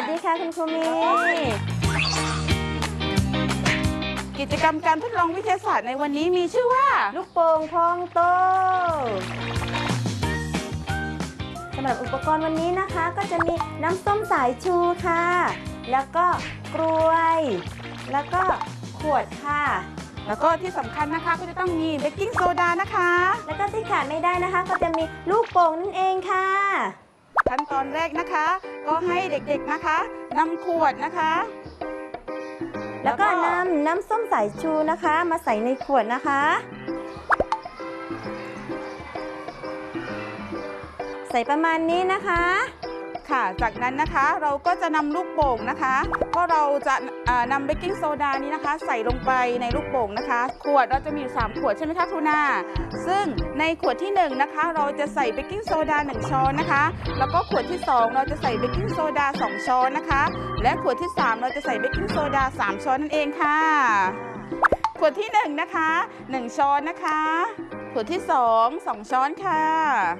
สดีค่ะคุณครูมีกิจกรรมการทดลองวิทยาศาสตร์ในวันนี้มีชื่อว่าลูกโป่งพองโตสำหรับอุปกรณ์วันนี้นะคะก็จะมีน้ำส้มสายชูค่ะแล้วก็กลวยแล้วก็ขวดค่ะแล้วก็ที่สำคัญนะคะก็จะต้องมีเบกกิ้งโซดานะคะแล้วก็ที่ขาดไม่ได้นะคะก็จะมีลูกโป่งนั่นเองค่ะขั้นตอนแรกนะคะก็ให้เด็กๆนะคะนำขวดนะคะแล้วก็นำน้ำส้มสายชูนะคะมาใส่ในขวดนะคะใส่ประมาณนี้นะคะค่ะจากนั้นนะคะเราก็จะนำลูกโป่งนะคะก็เราจะนำเบกกิ้งโซดานี้นะคะใส่ลงไปในลูกโป่งนะคะขวดเราจะมีอยู่3ขวดใช่ไหมคะครูนาซึ่งในขวดที่1นะคะเราจะใส่เบกกิ้งโซดา1ช้อนนะคะแล้วก็ขวดที่2เราจะใส่เบกกิ้งโซดา2ช้อนนะคะและขวดที่3เราจะใส่เบกกิ้งโซดา3ช้อนนั่นเองค่ะขวดที่1นะคะ1ช้อนนะคะขวดที่2 2ช้อนค่ะ